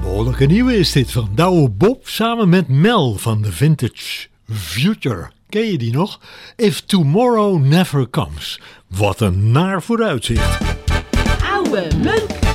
Behoorlijke nieuwe is dit van Douwe Bob samen met Mel van The Vintage Future. Ken je die nog? If Tomorrow Never Comes. Wat een naar vooruitzicht. Oude Munk.